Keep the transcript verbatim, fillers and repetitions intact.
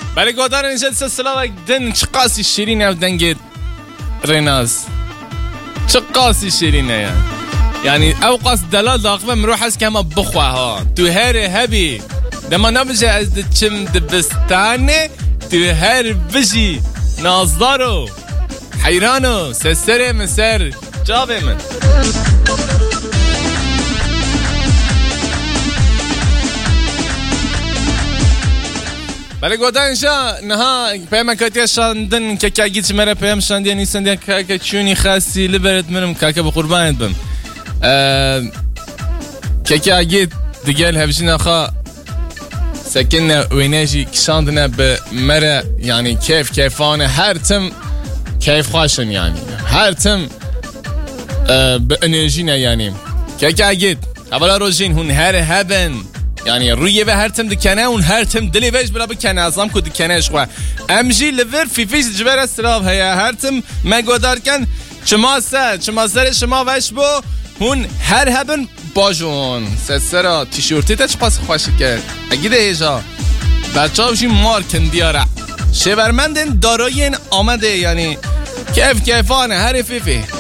برای گودار نشد سلسله دن چه قاسی شیرینه و دنگید ریناز چه قاسی شیرینه یعنی یعنی او قاس دلال داخل مروح از که اما بخواه ها تو هر هبی دما نبجه از دچم دبستانه تو هر بجی نازدارو حیرانو سسر من سر جابه من بله گودان شا نها پیام کاتی شاندن که که گیت مرا پیام شاندی نیستن دی که که چونی خاصی لبرد منم که که بقربانت بم که که گیت دیگه هفشین آخا سکن ویناجی کشاندنه به مرا یعنی کیف کیفانه هر تم کیف خواشن یعنی هر تم به انرژی نه یعنی که که گیت اولا روزین هون هر هبن یعنی روی به هر تم دکنه اون هر تم دلی ویش برای بکنه ازم که دکنهش خواه امجی لور فی فیش جبر استراب هیا هر تم مگودار کن شما سر شما سر شما وش بو هون هر هبن باجون سسرا تیشورتی تا چه پاس خواشی کرد اگه ده ایجا بچه ها بشی مار کن دیاره شبرمندن دارای این آمده یعنی کیف کیفانه هر فی فی